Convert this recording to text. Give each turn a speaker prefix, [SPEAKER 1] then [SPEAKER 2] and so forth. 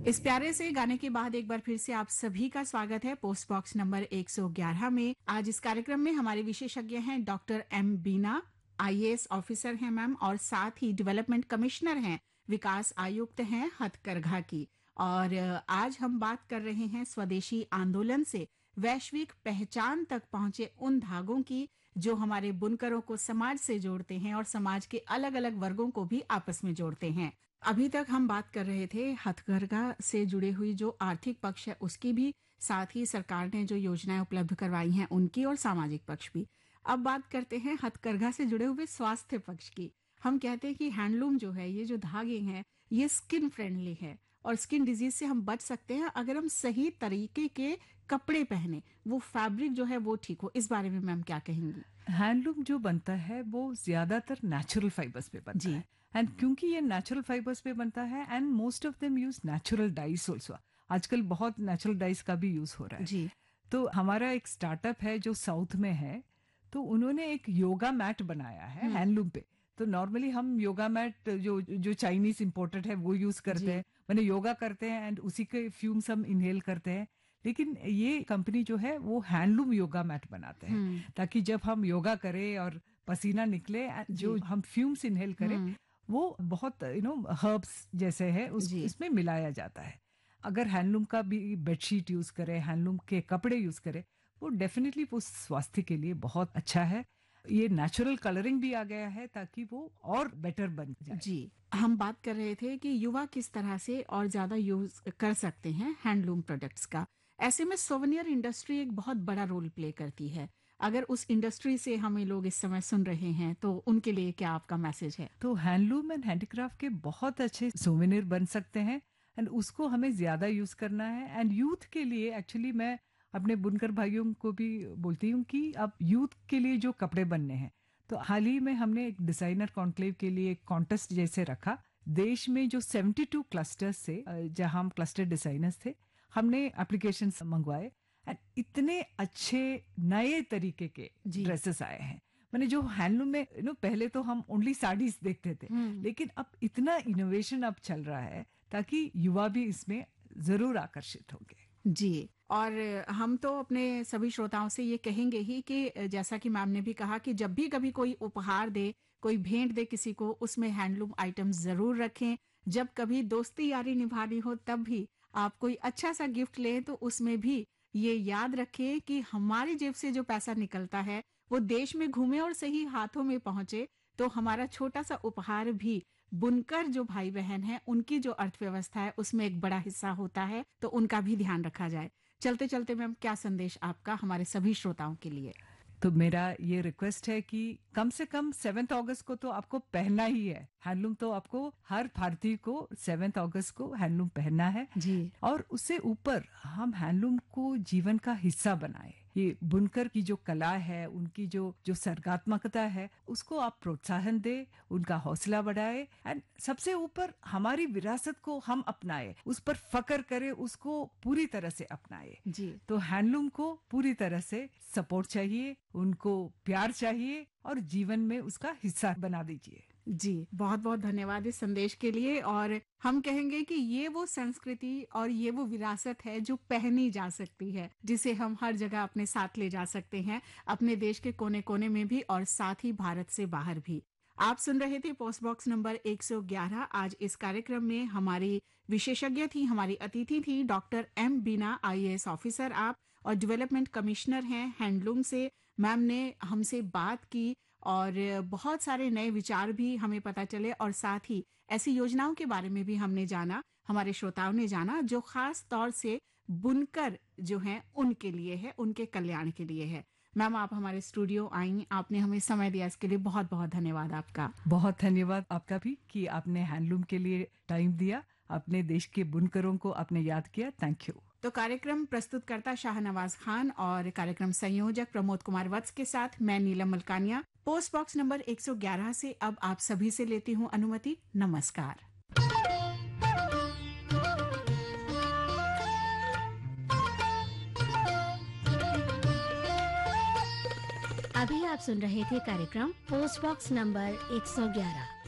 [SPEAKER 1] इस प्यारे से गाने के बाद एक बार फिर से आप सभी का स्वागत है पोस्ट बॉक्स नंबर 111 में। आज इस कार्यक्रम में हमारे विशेषज्ञ हैं डॉक्टर एम बीना, आईएएस ऑफिसर हैं मैम, और साथ ही डेवलपमेंट कमिश्नर हैं, विकास आयुक्त हैं हथकरघा की। और आज हम बात कर रहे हैं स्वदेशी आंदोलन से वैश्विक पहचान तक पहुंचे उन धागों की जो हमारे बुनकरों को समाज से जोड़ते हैं और समाज के अलग अलग वर्गों को भी आपस में जोड़ते हैं। अभी तक हम बात कर रहे थे हथकरघा से जुड़े हुई जो आर्थिक पक्ष है उसकी भी, साथ ही सरकार ने जो योजनाएं उपलब्ध करवाई हैं उनकी, और सामाजिक पक्ष भी। अब बात करते हैं हथकरघा से जुड़े हुए स्वास्थ्य पक्ष की। हम कहते हैं कि हैंडलूम जो है, ये जो धागे हैं, ये स्किन फ्रेंडली है और स्किन डिजीज से हम बच सकते हैं अगर हम सही तरीके के कपड़े पहने, वो फैब्रिक जो है वो ठीक हो। इस बारे में मैम क्या कहेंगी?
[SPEAKER 2] हैंडलूम जो बनता है वो ज्यादातर नेचुरल फाइबर्स पे बनता
[SPEAKER 1] जी।
[SPEAKER 2] है। एंड क्योंकि ये नेचुरल फाइबर्स पे बनता है and most of them use natural dice also. आजकल बहुत नेचुरल डाइस का भी यूज हो रहा है।
[SPEAKER 1] जी।
[SPEAKER 2] तो हमारा एक स्टार्टअप है जो साउथ में है, तो उन्होंने एक योगा मैट बनाया है हैंडलूम पे। तो नॉर्मली हम योगा मैट जो जो चाइनीज इंपोर्टेड है वो यूज करते
[SPEAKER 1] जी।
[SPEAKER 2] हैं, मैंने योगा करते हैं एंड उसी के फ्यूम्स हम इनहेल करते हैं। लेकिन ये कंपनी जो है वो हैंडलूम योगा मैट बनाते हैं ताकि जब हम योगा करें और पसीना निकले, जो हम फ्यूम्स इनहेल करें वो बहुत हर्ब्स जैसे है इसमें मिलाया जाता है। अगर हैंडलूम का भी बेडशीट यूज करें, हैंडलूम के कपड़े यूज करें, वो डेफिनेटली वो स्वास्थ्य के लिए बहुत अच्छा है। ये नेचुरल कलरिंग भी आ गया है ताकि वो और बेटर बन जाए।
[SPEAKER 1] जी, हम बात कर रहे थे कि युवा किस तरह से और ज्यादा यूज कर सकते हैं हैंडलूम प्रोडक्ट्स का। ऐसे में सोवेनियर इंडस्ट्री एक बहुत बड़ा रोल प्ले करती है। अगर उस इंडस्ट्री से हमें लोग इस समय सुन रहे हैं तो उनके लिए क्या आपका मैसेज है?
[SPEAKER 2] तो हैंडलूम एंड हैंडीक्राफ्ट के बहुत अच्छे सोवेनियर बन सकते हैं एंड उसको हमें ज्यादा यूज करना है। एंड यूथ के लिए एक्चुअली मैं अपने बुनकर भाइयों को भी बोलती हूँ कि अब यूथ के लिए जो कपड़े बनने हैं, तो हाल ही में हमने एक डिजाइनर कॉन्क्लेव के लिए एक कॉन्टेस्ट जैसे रखा। देश में जो 72 क्लस्टर्स से जहां हम क्लस्टर डिजाइनर्स थे, हमने एप्लीकेशन मंगवाए एंड इतने अच्छे नए तरीके के ड्रेसेस आए हैं। मैंने जो हैंडलूम में पहले तो हम ओनली साड़ीज देखते थे, लेकिन अब इतना इनोवेशन अब चल रहा है ताकि युवा भी इसमें जरूर आकर्षित होंगे।
[SPEAKER 1] जी, और हम तो अपने सभी श्रोताओं से ये कहेंगे ही कि जैसा कि मैम ने भी कहा कि जब भी कभी कोई उपहार दे, कोई भेंट दे किसी को, उसमें हैंडलूम आइटम जरूर रखें। जब कभी दोस्ती यारी निभानी हो तब भी आप कोई अच्छा सा गिफ्ट लें तो उसमें भी ये याद रखें कि हमारी जेब से जो पैसा निकलता है वो देश में घूमे और सही हाथों में पहुंचे। तो हमारा छोटा सा उपहार भी बुनकर जो भाई बहन हैं उनकी जो अर्थव्यवस्था है उसमें एक बड़ा हिस्सा होता है, तो उनका भी ध्यान रखा जाए। चलते चलते मैम, क्या संदेश आपका हमारे सभी श्रोताओं के लिए?
[SPEAKER 2] तो मेरा ये रिक्वेस्ट है कि कम से कम 7 अगस्त को तो आपको पहनना ही है हैंडलूम। तो आपको हर भारतीय को 7 अगस्त को हैंडलूम पहनना है
[SPEAKER 1] जी।
[SPEAKER 2] और उससे ऊपर हम हैंडलूम को जीवन का हिस्सा बनाए। ये बुनकर की जो कला है, उनकी जो सर्गात्मकता है, उसको आप प्रोत्साहन दे, उनका हौसला बढ़ाए एंड सबसे ऊपर हमारी विरासत को हम अपनाए, उस पर फक्र करे, उसको पूरी तरह से अपनाए।
[SPEAKER 1] जी।
[SPEAKER 2] तो हैंडलूम को पूरी तरह से सपोर्ट चाहिए, उनको प्यार चाहिए और जीवन में उसका हिस्सा बना दीजिए।
[SPEAKER 1] जी, बहुत बहुत धन्यवाद इस संदेश के लिए। और हम कहेंगे कि ये वो संस्कृति और ये वो विरासत है जो पहनी जा सकती है, जिसे हम हर जगह अपने साथ ले जा सकते हैं, अपने देश के कोने कोने में भी और साथ ही भारत से बाहर भी। आप सुन रहे थे पोस्ट बॉक्स नंबर 111। आज इस कार्यक्रम में हमारी विशेषज्ञ थी, हमारी अतिथि थी डॉक्टर एम बीना, आईएएस ऑफिसर आप और डेवलपमेंट कमिश्नर हैं हैंडलूम से। मैम ने हमसे बात की और बहुत सारे नए विचार भी हमें पता चले, और साथ ही ऐसी योजनाओं के बारे में भी हमने जाना, हमारे श्रोताओं ने जाना, जो खास तौर से बुनकर जो हैं उनके लिए है, उनके कल्याण के लिए है। मैम, आप हमारे स्टूडियो आई, आपने हमें समय दिया, इसके लिए बहुत बहुत धन्यवाद आपका।
[SPEAKER 2] बहुत धन्यवाद आपका भी कि आपने हैंडलूम के लिए टाइम दिया, अपने देश के बुनकरों को आपने याद किया। Thank you.
[SPEAKER 1] तो कार्यक्रम प्रस्तुतकर्ता शाहनवाज खान और कार्यक्रम संयोजक प्रमोद कुमार वत्स के साथ मैं नीलम मलकानिया पोस्ट बॉक्स नंबर 111 से अब आप सभी से लेती हूँ अनुमति। नमस्कार।
[SPEAKER 3] अभी आप सुन रहे थे कार्यक्रम पोस्ट बॉक्स नंबर 111।